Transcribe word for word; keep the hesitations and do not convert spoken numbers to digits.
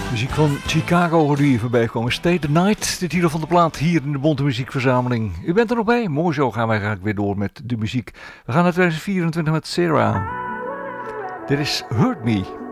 Muziek van Chicago hoorde hier voorbij komen. Stay the Night, de titel van de plaat hier in de Bonte Muziekverzameling. U bent er nog bij? Mooi zo, gaan wij graag weer door met de muziek. We gaan naar tweeduizend vierentwintig met Sarah. Dit is Hurt Me.